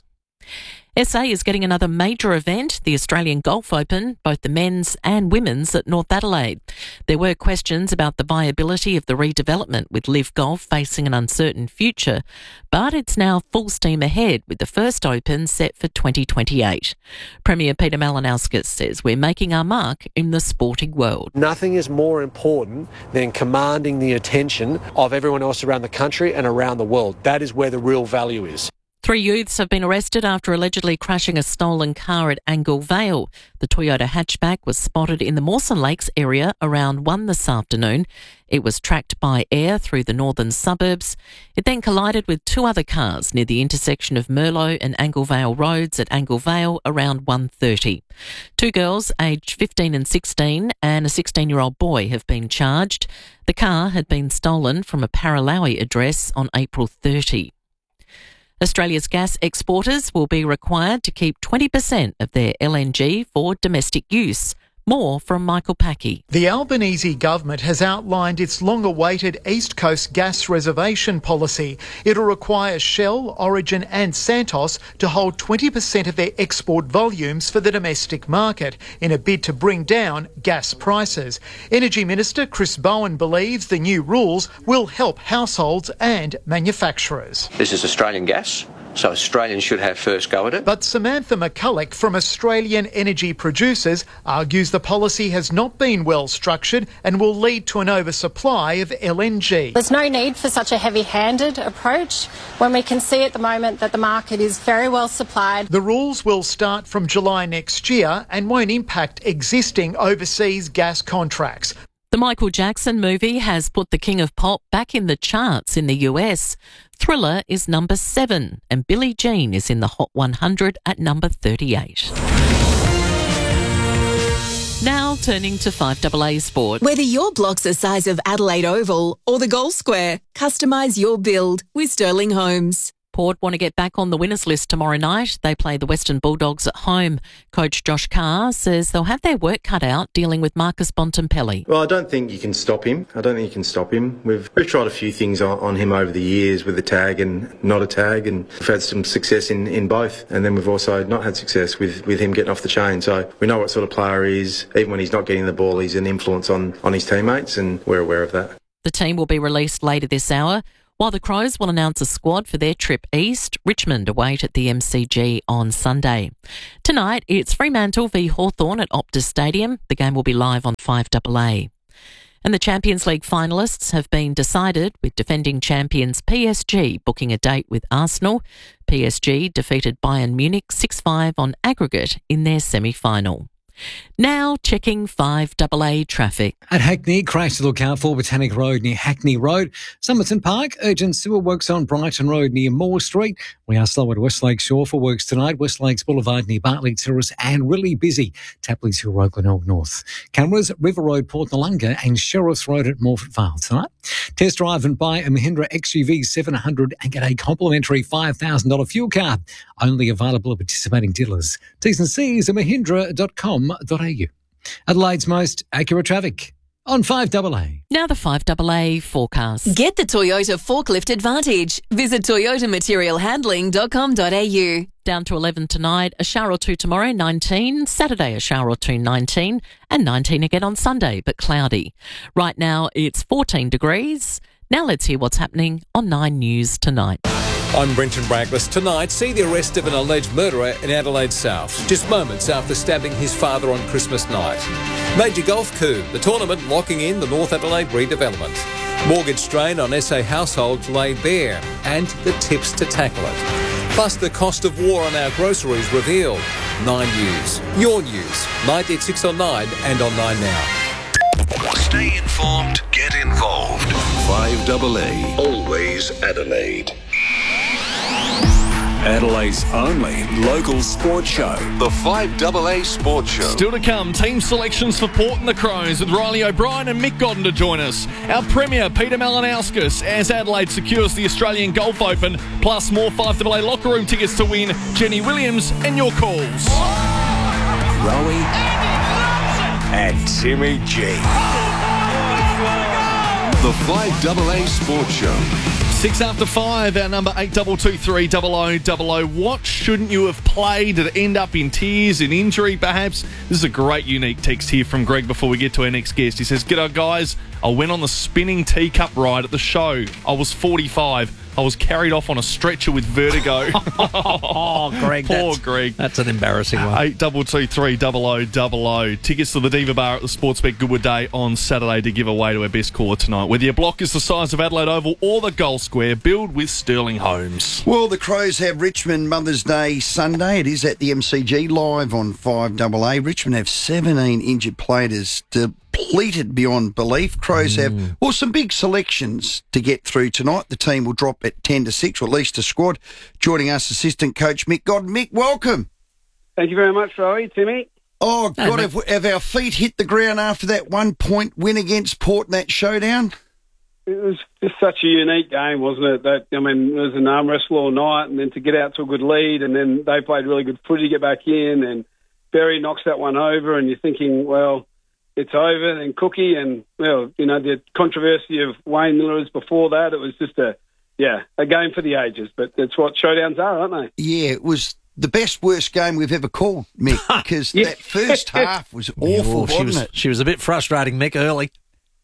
SA is getting another major event, the Australian Golf Open, both the men's and women's at North Adelaide. There were questions about the viability of the redevelopment, with Live Golf facing an uncertain future, but it's now full steam ahead with the first Open set for 2028. Premier Peter Malinauskas says we're making our mark in the sporting world. Nothing is more important than commanding the attention of everyone else around the country and around the world. That is where the real value is. 3 youths have been arrested after allegedly crashing a stolen car at Angle Vale. The Toyota hatchback was spotted in the Mawson Lakes area around 1 this afternoon. It was tracked by air through the northern suburbs. It then collided with 2 other cars near the intersection of Merlot and Angle Vale roads at Angle Vale around 1:30. 2 girls aged 15 and 16 and a 16-year-old boy have been charged. The car had been stolen from a Paralowie address on April 30. Australia's gas exporters will be required to keep 20% of their LNG for domestic use. More from Michael Packey. The Albanese government has outlined its long-awaited East Coast gas reservation policy. It'll require Shell, Origin and Santos to hold 20% of their export volumes for the domestic market in a bid to bring down gas prices. Energy Minister Chris Bowen believes the new rules will help households and manufacturers. This is Australian gas. So Australians should have first go at it. But Samantha McCulloch from Australian Energy Producers argues the policy has not been well structured and will lead to an oversupply of LNG. There's no need for such a heavy-handed approach when we can see at the moment that the market is very well supplied. The rules will start from July next year and won't impact existing overseas gas contracts. The Michael Jackson movie has put the King of Pop back in the charts in the US. Thriller is number 7 and Billie Jean is in the Hot 100 at number 38. Now turning to 5AA Sport. Whether your block's the size of Adelaide Oval or the Goal Square, customise your build with Sterling Homes. Port want to get back on the winners list tomorrow night. They play the Western Bulldogs at home. Coach Josh Carr says they'll have their work cut out dealing with Marcus Bontempelli. Well, I don't think you can stop him. We've tried a few things on him over the years with a tag and not a tag, and we've had some success in both. And then we've also not had success with him getting off the chain. So we know what sort of player he is. Even when he's not getting the ball, he's an influence on his teammates, and we're aware of that. The team will be released later this hour. While the Crows will announce a squad for their trip east, Richmond await at the MCG on Sunday. Tonight, it's Fremantle v Hawthorn at Optus Stadium. The game will be live on 5AA. And the Champions League finalists have been decided, with defending champions PSG booking a date with Arsenal. PSG defeated Bayern Munich 6-5 on aggregate in their semi-final. Now checking 5AA traffic. At Hackney, crash to look out for Botanic Road near Hackney Road. Somerton Park, urgent sewer works on Brighton Road near Moore Street. We are slow at Westlake Shore for works tonight. West Lakes Boulevard near Bartley Terrace and really busy. Tapley's Hill Road, Glenelg North. Cameras, River Road, Port Noarlunga and Sheriff's Road at Morford Vale tonight. Test drive and buy a Mahindra XUV 700 and get a complimentary $5,000 fuel card. Only available at participating dealers. T's and C's at mahindra.com.au. Adelaide's most accurate traffic on 5AA. Now the 5AA forecast. Get the Toyota Forklift Advantage. Visit toyotamaterialhandling.com.au. Down to 11 tonight, a shower or two tomorrow, 19. Saturday, a shower or two, 19. And 19 again on Sunday, but cloudy. Right now, it's 14 degrees. Now let's hear what's happening on 9 News tonight. I'm Brenton Braglis. Tonight, see the arrest of an alleged murderer in Adelaide South, just moments after stabbing his father on Christmas night. Major golf coup, the tournament locking in the North Adelaide redevelopment. Mortgage strain on SA households laid bare, and the tips to tackle it. Plus, the cost of war on our groceries revealed. 9 News. Your news. Night at 6 on 9 and on 9 Now. Stay informed, get involved. 5AA. Always Adelaide. Adelaide's only local sports show. The 5AA Sports Show. Still to come, team selections for Port and the Crows with Riley O'Brien and Mick Godden to join us. Our Premier, Peter Malinauskas, as Adelaide secures the Australian Golf Open, plus more 5AA locker room tickets to win. Jenny Williams and your calls. Rowie and Timmy G. The 5AA Sports Show. 6 after 5, our number 82230000. What shouldn't you have played? Did it end up in tears, in injury perhaps? This is a great unique text here from Greg before we get to our next guest. He says, "G'day guys, I went on the spinning teacup ride at the show. I was 45. I was carried off on a stretcher with vertigo." Oh, Greg. Poor Greg. That's an embarrassing one. 82230000. Tickets to the Diva Bar at the Sportsbet Goodwood Day on Saturday to give away to our best caller tonight. Whether your block is the size of Adelaide Oval or the Goal Square, build with Sterling Homes. Well, the Crows have Richmond Mother's Day Sunday. It is at the MCG, live on 5AA. Richmond have 17 injured players depleted beyond belief. Crows have, well, some big selections to get through tonight. The team will drop at 10 to 6, or at least a squad. Joining us, assistant coach Mick Godden. Mick, welcome. Thank you very much, Rowie. Timmy. Oh, God, have our feet hit the ground after that 1-point win against Port in that showdown? It was just such a unique game, wasn't it? That, I mean, it was an arm wrestle all night, and then to get out to a good lead, and then they played really good footy to get back in, and Berry knocks that one over, and you're thinking, well, it's over. And Cookie, and, well, you know, the controversy of Wayne Miller's before that, it was just a game for the ages. But that's what showdowns are, aren't they? Yeah, it was the best, worst game we've ever called, Mick, because that first half was awful, wasn't it? She was a bit frustrating, Mick, early.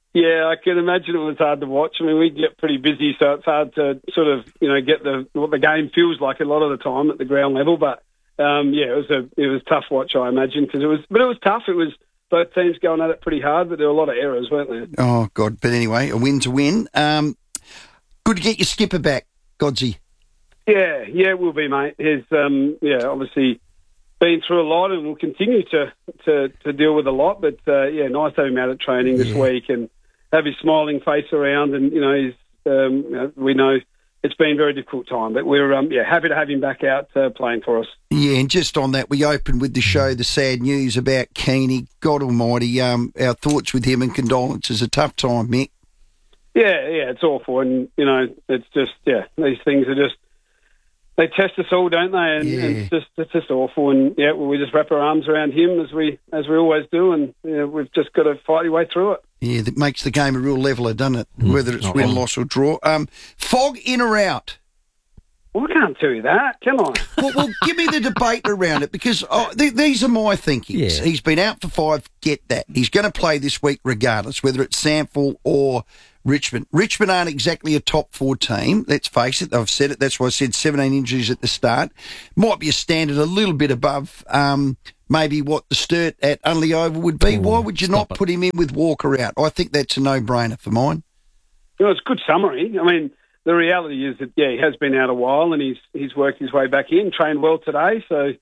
Yeah, I can imagine it was hard to watch. I mean, we get pretty busy, so it's hard to sort of, get what the game feels like a lot of the time at the ground level. But it was tough watch, I imagine, but it was tough. It was both teams going at it pretty hard, but there were a lot of errors, weren't there? Oh God! But anyway, a win's a win. Good to get your skipper back, Godsey. Yeah, it will be, mate. He's obviously been through a lot and will continue to deal with a lot. But nice to have him out at training this week and have his smiling face around. And he's we know it's been a very difficult time, but we're happy to have him back out playing for us. Yeah, and just on that, we opened with the show the sad news about Keeney. God Almighty, our thoughts with him and condolences. A tough time, Mick. Yeah, it's awful, and it's just these things are just. They test us all, don't they? And it's just awful. And we just wrap our arms around him as we always do, and we've just got to fight our way through it. Yeah, that makes the game a real leveler, doesn't it? Whether it's win, loss, or draw. Fog in or out? Well, I can't tell you that, can I? well, give me the debate around it, because these are my thinkings. Yeah. He's been out for 5. Get that. He's going to play this week regardless, whether it's SANFL or Richmond. Richmond aren't exactly a top 4 team, let's face it. I've said it. That's why I said 17 injuries at the start. Might be a standard a little bit above maybe what the Sturt at Unley Oval would be. Why would you not put him in with Walker out? I think that's a no-brainer for mine. It's a good summary. I mean, the reality is that, he has been out a while and he's worked his way back in, trained well today. So,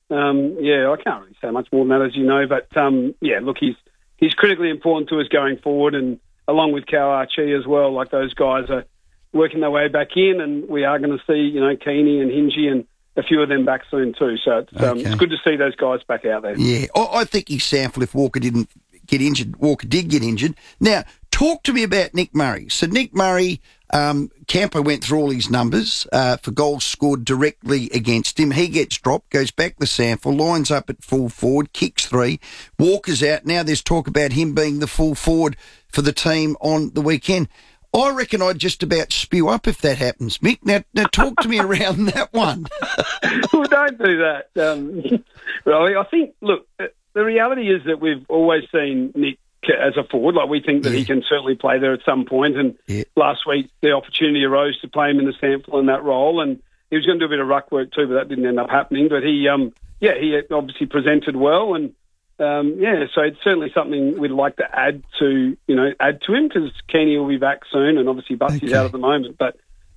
I can't really say much more than that, as you know. But, look, he's critically important to us going forward, and along with Cal Archie as well. Like, those guys are working their way back in, and we are going to see, Keeney and Hingy and a few of them back soon too. So it's good to see those guys back out there. Yeah, I think he's SANFL if Walker didn't get injured. Walker did get injured. Now, talk to me about Nick Murray. So Nick Murray, Campo went through all his numbers for goals scored directly against him. He gets dropped, goes back to SANFL, lines up at full forward, kicks 3. Walker's out. Now there's talk about him being the full forward for the team on the weekend. I reckon I'd just about spew up if that happens, Mick. Now talk to me around that one. Well, don't do that, Rowie. I think, look, the reality is that we've always seen Nick as a forward. Like, we think that he can certainly play there at some point. And last week, the opportunity arose to play him in the SANFL in that role. And he was going to do a bit of ruck work too, but that didn't end up happening. But he obviously presented well. And, so it's certainly something we'd like to add to him, because Keeney will be back soon, and obviously Butsy's out at the moment. But,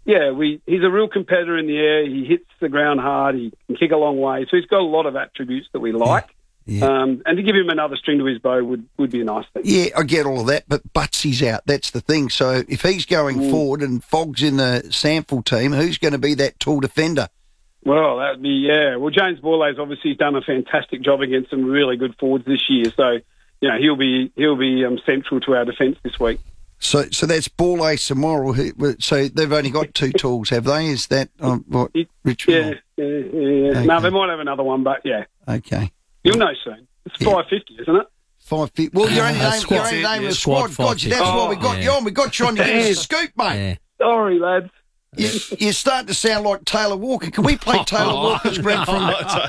he's a real competitor in the air. He hits the ground hard. He can kick a long way. So he's got a lot of attributes that we like. Yeah. And to give him another string to his bow would be a nice thing. Yeah, I get all of that, but Butsy's out. That's the thing. So if he's going forward and Fogg's in the SANFL team, who's going to be that tall defender? Well, that would be, Well, James Borlase obviously done a fantastic job against some really good forwards this year. So, he'll be central to our defence this week. So that's Borlase and Morrill. So they've only got 2 tools, have they? Is that what Richmond? Yeah. Okay. No, they might have another one, but Okay. You'll know soon. It's 550, isn't it? 550. Well, your only name was Squad. God, that's why we got you on. We got you on to give us a scoop, mate. Sorry, lads. You're starting to sound like Taylor Walker. Can we play Taylor Walker's Greg from...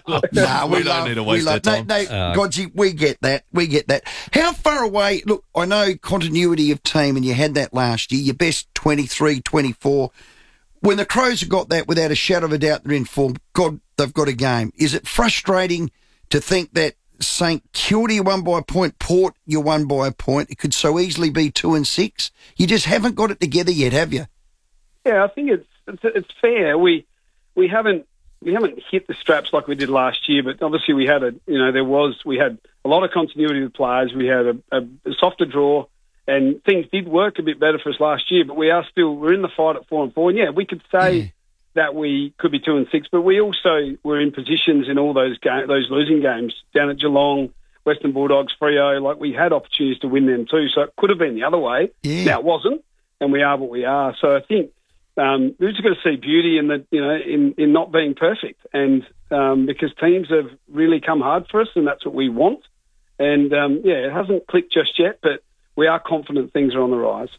No, we don't need to waste that time. No, Godsey, we get that. How far away... Look, I know continuity of team, and you had that last year, your best 23, 24. When the Crows have got that, without a shadow of a doubt, they're in form. God, they've got a game. Is it frustrating to think that St Kilda, you won by a point, Port, you won by a point? It could so easily be 2 and 6. You just haven't got it together yet, have you? Yeah, I think it's fair. We haven't hit the straps like we did last year, but obviously we had we had a lot of continuity with players. We had a softer draw, and things did work a bit better for us last year. But we're in the fight at 4 and 4. And we could say that we could be 2 and 6, but we also were in positions in all those losing games down at Geelong, Western Bulldogs, Freo. Like, we had opportunities to win them too, so it could have been the other way. Yeah. Now it wasn't, and we are what we are. So I think we've just got to see beauty in in not being perfect, and because teams have really come hard for us, and that's what we want. And it hasn't clicked just yet, but we are confident things are on the rise.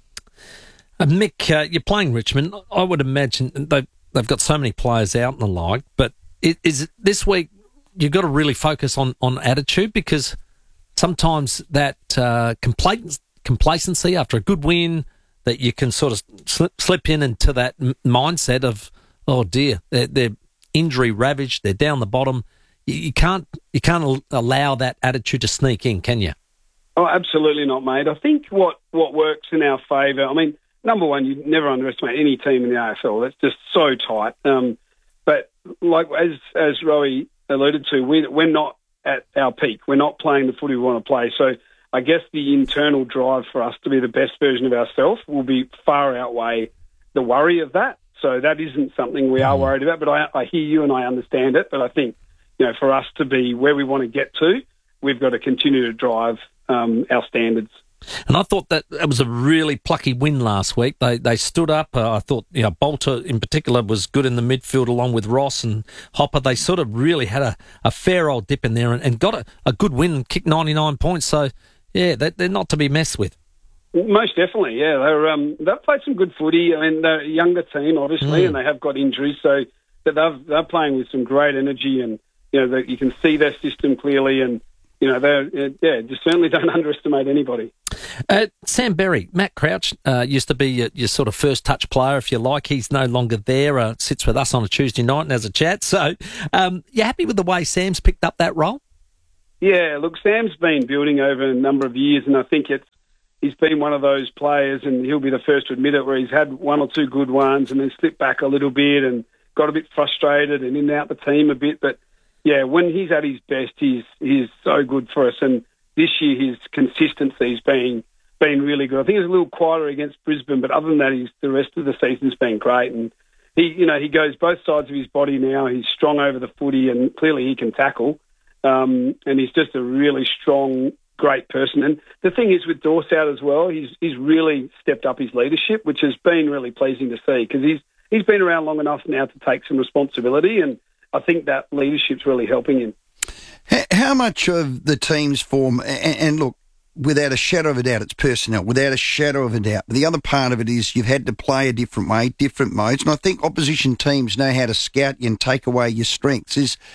Mick, you're playing Richmond. I would imagine they've got so many players out and the like, but is it this week you've got to really focus on attitude, because sometimes that complacency after a good win that you can sort of slip into that mindset of, oh dear, they're injury ravaged, they're down the bottom. You can't allow that attitude to sneak in, can you? Oh, absolutely not, mate. I think what works in our favour, I mean, number one, you never underestimate any team in the AFL. It's just so tight. But like as Rowie alluded to, we're not at our peak. We're not playing the footy we want to play. So I guess the internal drive for us to be the best version of ourselves will be far outweigh the worry of that. So that isn't something we are worried about. But I hear you and I understand it. But I think, for us to be where we want to get to, we've got to continue to drive our standards. And I thought that it was a really plucky win last week. They stood up. I thought Bolter in particular was good in the midfield along with Ross and Hopper. They sort of really had a fair old dip in there and got a good win and kicked 99 points. So, yeah, they're not to be messed with. Most definitely, yeah. They've played some good footy. I mean, they're a younger team, obviously, and they have got injuries. So they're playing with some great energy and, you can see their system clearly and, just certainly don't underestimate anybody. Sam Berry, Matt Crouch used to be your sort of first touch player, if you like. He's no longer there, sits with us on a Tuesday night and has a chat. So you happy with the way Sam's picked up that role? Yeah, look, Sam's been building over a number of years, and I think he's been one of those players, and he'll be the first to admit it, where he's had one or two good ones and then slipped back a little bit and got a bit frustrated and in and out the team a bit. But, yeah, when he's at his best, he's so good for us. And this year his consistency's been really good. I think he's a little quieter against Brisbane, but other than that, the rest of the season's been great. And he goes both sides of his body now. He's strong over the footy, and clearly he can tackle. And he's just a really strong, great person. And the thing is with Dorse out as well, he's really stepped up his leadership, which has been really pleasing to see because he's been around long enough now to take some responsibility, and I think that leadership's really helping him. How much of the team's form, and look, without a shadow of a doubt, it's personnel, without a shadow of a doubt. But the other part of it is you've had to play a different way, different modes, and I think opposition teams know how to scout you and take away your strengths.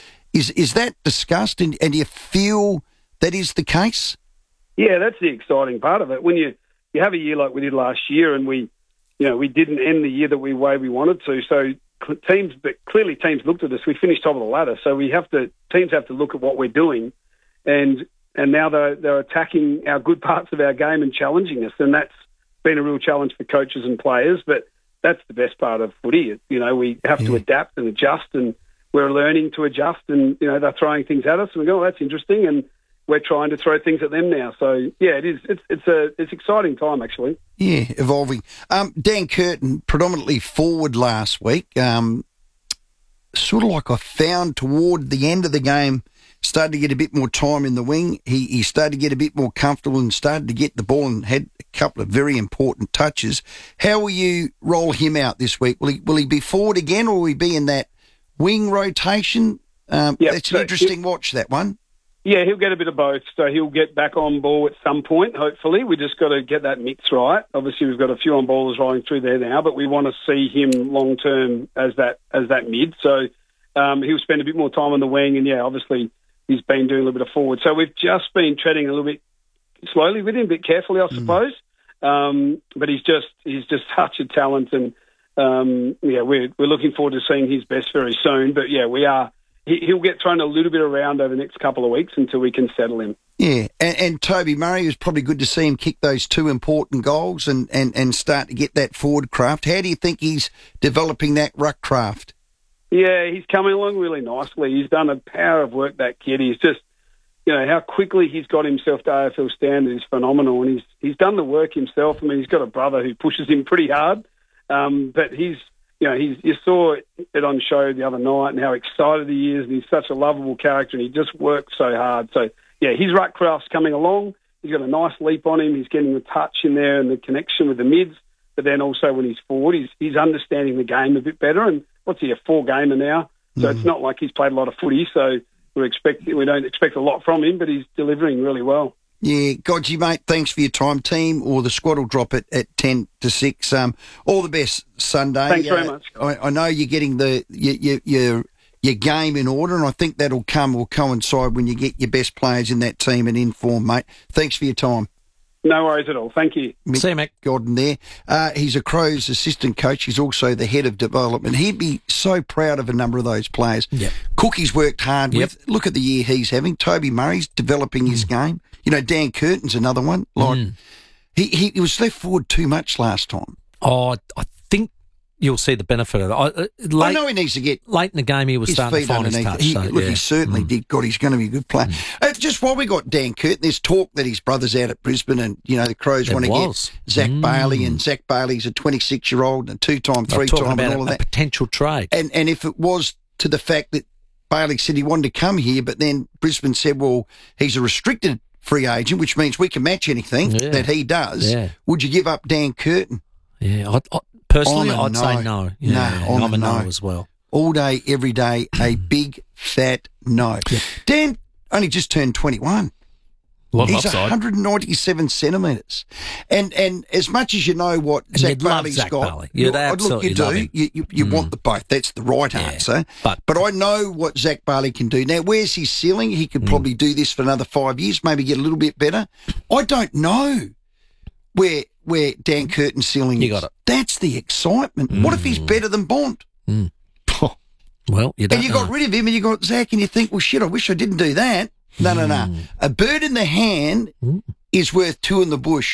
Is that discussed, and do you feel that is the case? Yeah, that's the exciting part of it. When you have a year like we did last year, and we didn't end the year the way we wanted to, so teams looked at us. We finished top of the ladder, so teams have to look at what we're doing, and now they're attacking our good parts of our game and challenging us, and that's been a real challenge for coaches and players. But that's the best part of footy. We have to adapt and adjust, and we're learning to adjust. And they're throwing things at us, and we go, "Oh, that's interesting," and we're trying to throw things at them now. So yeah, it is. It's exciting time actually. Yeah, evolving. Dan Curtin, predominantly forward last week. Sort of like I found toward the end of the game, started to get a bit more time in the wing. He started to get a bit more comfortable and started to get the ball and had a couple of very important touches. How will you roll him out this week? Will he be forward again, or will he be in that wing rotation? That's an interesting watch, that one. Yeah, he'll get a bit of both. So he'll get back on ball at some point, hopefully. We just got to get that mix right. Obviously, we've got a few on ballers rolling through there now, but we want to see him long term as that mid. So he'll spend a bit more time on the wing, and obviously he's been doing a little bit of forward. So we've just been treading a little bit slowly with him, a bit carefully, I suppose. But he's just such a talent, and we're looking forward to seeing his best very soon. But we are. He'll get thrown a little bit around over the next couple of weeks until we can settle him. Yeah, and Toby Murray, it was probably good to see him kick those two important goals and start to get that forward craft. How do you think he's developing that ruck craft? Yeah, he's coming along really nicely. He's done a power of work, that kid. He's just, how quickly he's got himself to AFL standard is phenomenal, and he's done the work himself. I mean, he's got a brother who pushes him pretty hard, but you saw it on show the other night and how excited he is, and he's such a lovable character, and he just works so hard. So, his ruck craft's coming along. He's got a nice leap on him. He's getting the touch in there and the connection with the mids, but then also when he's forward, he's understanding the game a bit better. And what's he, a 4-gamer now? So it's not like he's played a lot of footy, so we don't expect a lot from him, but he's delivering really well. Yeah, Godgie, mate, thanks for your time. Team or the squad will drop it at 10 to 6. All the best Sunday. Thanks very much. I know you're getting your game in order, and I think will coincide when you get your best players in that team and in form, mate. Thanks for your time. No worries at all. Thank you. See you, Mick. Gordon there. He's a Crows assistant coach. He's also the head of development. He'd be so proud of a number of those players. Yep. Cookie's worked hard with. Look at the year he's having. Toby Murray's developing his game. You know, Dan Curtin's another one. Like he was left forward too much last time. Oh, I think you'll see the benefit of it. I know he needs to get late in the game. He was his starting feet to find his underneath. touch. He certainly did. God, he's going to be a good player. Just while we got Dan Curtin, there's talk that his brother's out at Brisbane, and you know the Crows want to get Zach Bailey, and Zach Bailey's a 26-year-old and a 2-time, 3-time, and all of that. Potential trade. And if it was to the fact that Bailey said he wanted to come here, but then Brisbane said, well, he's a restricted free agent, which means we can match anything that he does. Would you give up Dan Curtin? Yeah, personally, I'd say no. Yeah, I'm a no as well. All day, every day, a big, fat no. Dan only just turned 21. He's 197 centimetres. And as much as you know what Zach Bailey's got, you want the both. That's the right answer. But I know what Zach Bailey can do. Now, where's his ceiling? He could probably do this for another 5 years, maybe get a little bit better. I don't know where Dan Curtin's ceiling is. You got it. That's the excitement. What if he's better than Bond? Well, you don't And you know. got rid of him and you got Zach and you think, well, shit, I wish I didn't do that. No. A bird in the hand is worth two in the bush.